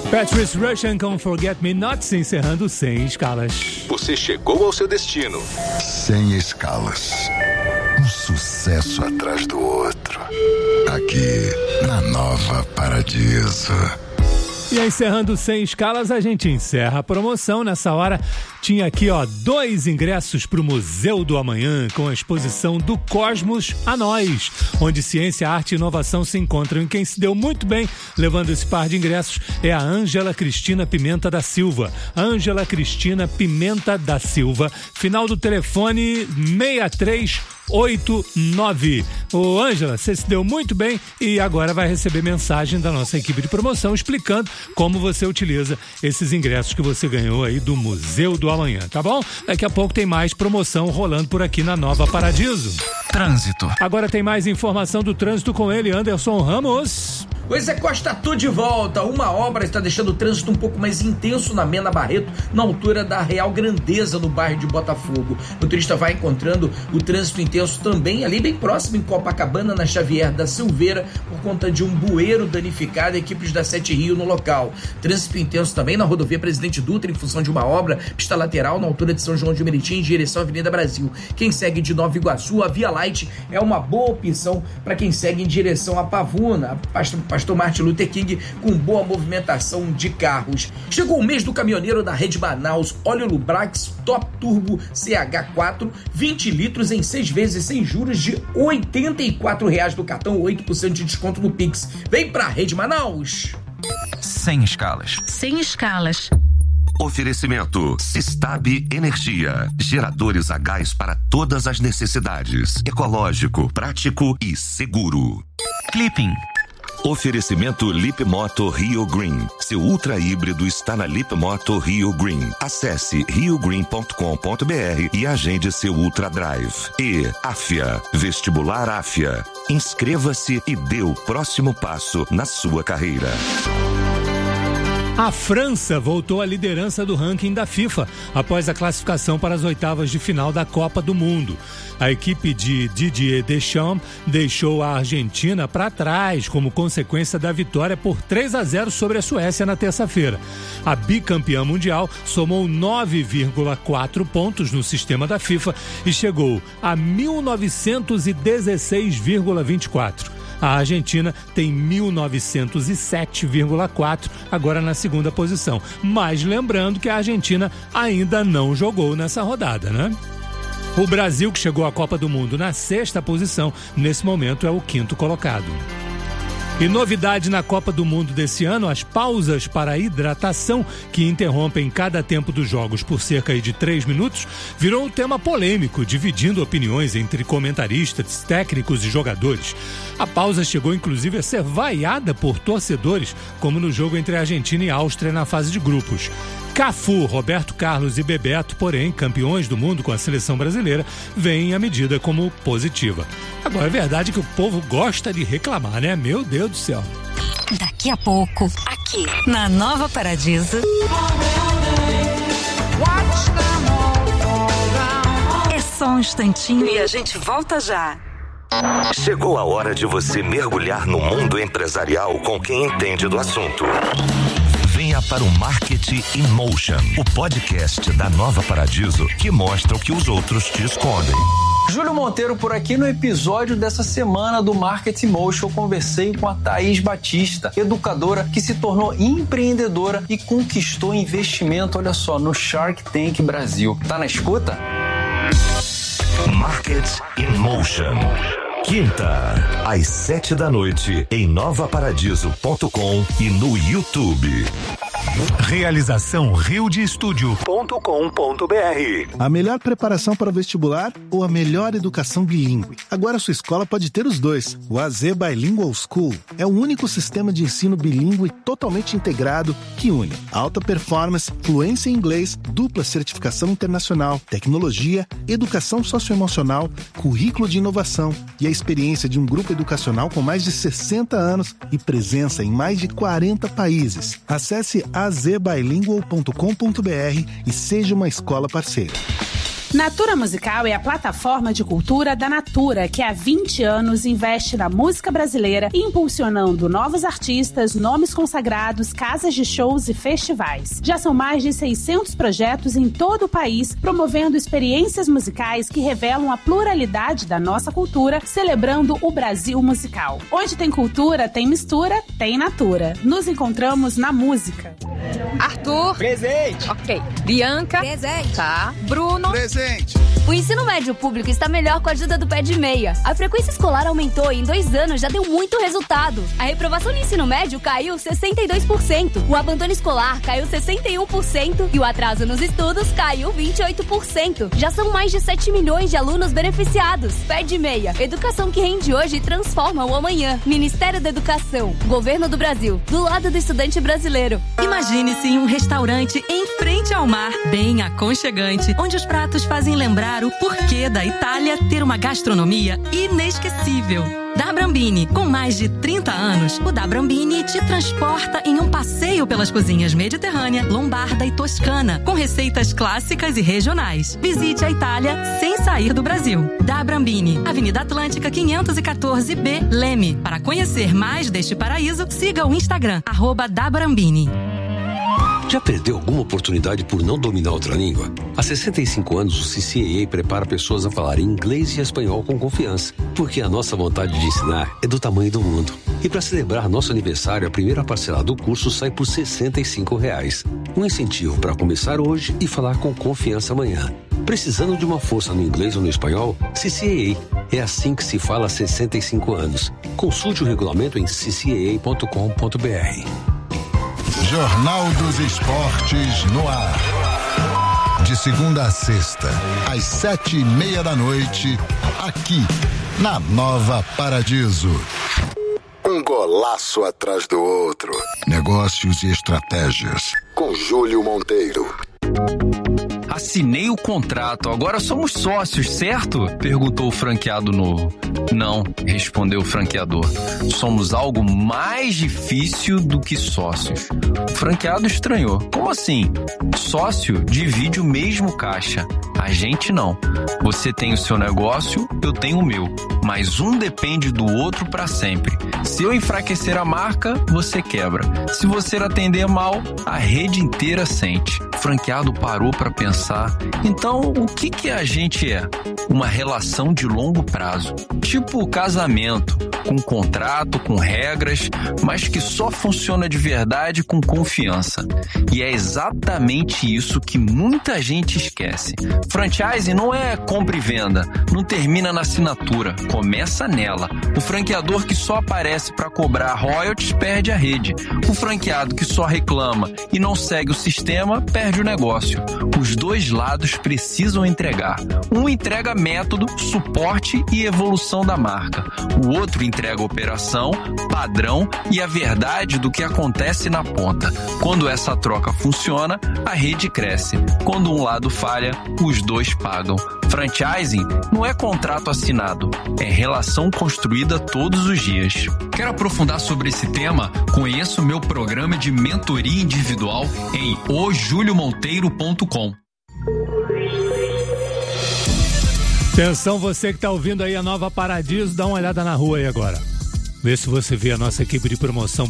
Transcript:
Patrice Rushen com Forget Me Not, encerrando Sem Escalas. Você chegou ao seu destino. Sem escalas. Um sucesso atrás do outro. Aqui, na Nova Paradiso. E encerrando Sem Escalas, a gente encerra a promoção. Nessa hora tinha aqui, 2 ingressos para o Museu do Amanhã, com a exposição Do Cosmos a Nós, onde ciência, arte e inovação se encontram. E quem se deu muito bem levando esse par de ingressos é a Ângela Cristina Pimenta da Silva. Ângela Cristina Pimenta da Silva, final do telefone 6389. Ô Ângela, você se deu muito bem e agora vai receber mensagem da nossa equipe de promoção explicando como você utiliza esses ingressos que você ganhou aí do Museu do Amanhã, tá bom? Daqui a pouco tem mais promoção rolando por aqui na Nova Paradiso. Trânsito. Agora tem mais informação do trânsito com ele, Anderson Ramos. O Zé Costa, tô de volta. Uma obra está deixando o trânsito um pouco mais intenso na Mena Barreto, na altura da Real Grandeza, no bairro de Botafogo. O turista vai encontrando o trânsito intenso também ali bem próximo em Copacabana, na Xavier da Silveira, por conta de um bueiro danificado, equipes da Sete Rio no local. Trânsito intenso também na rodovia Presidente Dutra, em função de uma obra, pista lateral na altura de São João de Meriti, em direção à Avenida Brasil. Quem segue de Nova Iguaçu, a Via Light é uma boa opção para quem segue em direção a Pavuna, Pastor Martin Luther King, com boa movimentação de carros. Chegou o mês do caminhoneiro da Rede Manaus, óleo Lubrax Top Turbo CH4, 20 litros em 6 vezes sem juros de R$ 84,00 do cartão, 8% de desconto no Pix. Vem pra Rede Manaus! Sem escalas. Sem escalas. Oferecimento Sistab Energia. Geradores a gás para todas as necessidades. Ecológico, prático e seguro. Clipping. Oferecimento Lip Moto Rio Green. Seu ultra híbrido está na Lip Moto Rio Green. Acesse riogreen.com.br e agende seu Ultra Drive. E Afia, Vestibular Afia. Inscreva-se e dê o próximo passo na sua carreira. A França voltou à liderança do ranking da FIFA após a classificação para as oitavas de final da Copa do Mundo. A equipe de Didier Deschamps deixou a Argentina para trás como consequência da vitória por 3-0 sobre a Suécia na terça-feira. A bicampeã mundial somou 9,4 pontos no sistema da FIFA e chegou a 1916,24. A Argentina tem 1907,4, agora na segunda posição. Mas lembrando que a Argentina ainda não jogou nessa rodada, né? O Brasil, que chegou à Copa do Mundo na 6ª posição, nesse momento é o 5º colocado. E novidade na Copa do Mundo desse ano, as pausas para hidratação, que interrompem cada tempo dos jogos por cerca de 3 minutos, virou um tema polêmico, dividindo opiniões entre comentaristas, técnicos e jogadores. A pausa chegou inclusive a ser vaiada por torcedores, como no jogo entre a Argentina e a Áustria na fase de grupos. Cafu, Roberto Carlos e Bebeto, porém, campeões do mundo com a seleção brasileira, veem a medida como positiva. Agora, é verdade que o povo gosta de reclamar, né? Meu Deus do céu. Daqui a pouco, aqui na Nova Paradiso. É só um instantinho e a gente volta já. Chegou a hora de você mergulhar no mundo empresarial com quem entende do assunto. Venha para o Marketing in Motion, o podcast da Nova Paradiso que mostra o que os outros te escondem. Júlio Monteiro por aqui. No episódio dessa semana do Marketing Motion, eu conversei com a Thaís Batista, educadora que se tornou empreendedora e conquistou investimento, olha só, no Shark Tank Brasil. Tá na escuta? Marketing in Motion. Quinta, às 7h, em novaparadiso.com e no YouTube. Realização riodestudio.com.br. A melhor preparação para o vestibular ou a melhor educação bilíngue? Agora sua escola pode ter os dois. O AZ Bilingual School é o único sistema de ensino bilíngue totalmente integrado que une alta performance, fluência em inglês, dupla certificação internacional, tecnologia, educação socioemocional, currículo de inovação e a experiência de um grupo educacional com mais de 60 anos e presença em mais de 40 países. Acesse azbilingual.com.br e seja uma escola parceira. Natura Musical é a plataforma de cultura da Natura, que há 20 anos investe na música brasileira, impulsionando novos artistas, nomes consagrados, casas de shows e festivais. Já são mais de 600 projetos em todo o país, promovendo experiências musicais que revelam a pluralidade da nossa cultura, celebrando o Brasil musical. Onde tem cultura, tem mistura, tem Natura. Nos encontramos na música. Arthur. Presente. Ok. Bianca. Presente. Tá. Bruno. Presente. O ensino médio público está melhor com a ajuda do Pé de Meia. A frequência escolar aumentou e em 2 anos já deu muito resultado. A reprovação no ensino médio caiu 62%. O abandono escolar caiu 61% e o atraso nos estudos caiu 28%. Já são mais de 7 milhões de alunos beneficiados. Pé de Meia. Educação que rende hoje e transforma o amanhã. Ministério da Educação. Governo do Brasil. Do lado do estudante brasileiro. Imagine-se em um restaurante em frente ao mar, bem aconchegante, onde os pratos fazem lembrar o porquê da Itália ter uma gastronomia inesquecível. Da Brambini, com mais de 30 anos, o Da Brambini te transporta em um passeio pelas cozinhas mediterrânea, lombarda e toscana, com receitas clássicas e regionais. Visite a Itália sem sair do Brasil. Da Brambini, Avenida Atlântica 514B, Leme. Para conhecer mais deste paraíso, siga o Instagram, @dabrambini. Já perdeu alguma oportunidade por não dominar outra língua? Há 65 anos, o CCAA prepara pessoas a falar inglês e espanhol com confiança, porque a nossa vontade de ensinar é do tamanho do mundo. E para celebrar nosso aniversário, a primeira parcela do curso sai por R$ 65. Um incentivo para começar hoje e falar com confiança amanhã. Precisando de uma força no inglês ou no espanhol? CCAA. É assim que se fala há 65 anos. Consulte o regulamento em ccaa.com.br. Jornal dos Esportes no ar. De segunda a sexta, às 7:30 aqui na Nova Paradiso. Um golaço atrás do outro. Negócios e estratégias. Com Júlio Monteiro. Assinei o contrato, agora somos sócios, certo? Perguntou o franqueado novo. Não, respondeu o franqueador. Somos algo mais difícil do que sócios. O franqueado estranhou. Como assim? Sócio divide o mesmo caixa. A gente não. Você tem o seu negócio, eu tenho o meu. Mas um depende do outro para sempre. Se eu enfraquecer a marca, você quebra. Se você atender mal, a rede inteira sente. O franqueado parou para pensar. Então, o que a gente é? Uma relação de longo prazo. Tipo casamento, com contrato, com regras, mas que só funciona de verdade com confiança. E é exatamente isso que muita gente esquece. Franchise não é compra e venda, não termina na assinatura, começa nela. O franqueador que só aparece para cobrar royalties perde a rede. O franqueado que só reclama e não segue o sistema perde o negócio. Os dois lados precisam entregar. Um entrega método, suporte e evolução da marca. O outro entrega operação, padrão e a verdade do que acontece na ponta. Quando essa troca funciona, a rede cresce. Quando um lado falha, os dois pagam. Franchising não é contrato assinado, é relação construída todos os dias. Quer aprofundar sobre esse tema? Conheça o meu programa de mentoria individual em ojuliomonteiro.com. Atenção, você que está ouvindo aí a Nova Paradiso, dá uma olhada na rua aí agora. Vê se você vê a nossa equipe de promoção